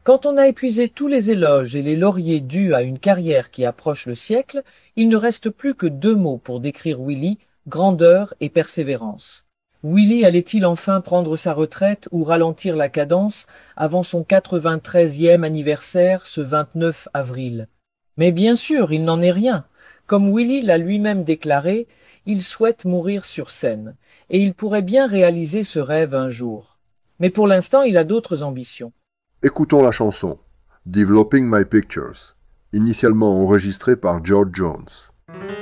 Quand on a épuisé tous les éloges et les lauriers dus à une carrière qui approche le siècle, il ne reste plus que 2 mots pour décrire Willy, grandeur et persévérance. Willy allait-il enfin prendre sa retraite ou ralentir la cadence avant son 93e anniversaire ce 29 avril? Mais bien sûr, il n'en est rien. Comme Willy l'a lui-même déclaré, il souhaite mourir sur scène, et il pourrait bien réaliser ce rêve un jour. Mais pour l'instant, il a d'autres ambitions. Écoutons la chanson Developing My Pictures, initialement enregistrée par George Jones.